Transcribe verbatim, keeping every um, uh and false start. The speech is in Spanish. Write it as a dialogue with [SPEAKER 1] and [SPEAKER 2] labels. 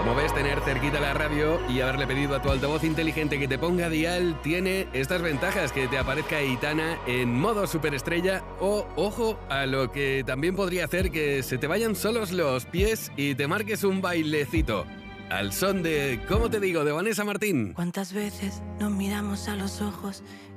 [SPEAKER 1] Como ves, tener cerquita la radio y haberle pedido a tu altavoz inteligente que te ponga dial tiene estas ventajas: que te aparezca Aitana en modo superestrella o, ojo, a lo que también podría hacer que se te vayan solos los pies y te marques un bailecito. Al son de ¿Cómo te digo?, de Vanessa Martín.
[SPEAKER 2] ¿Cuántas veces nos miramos a los ojos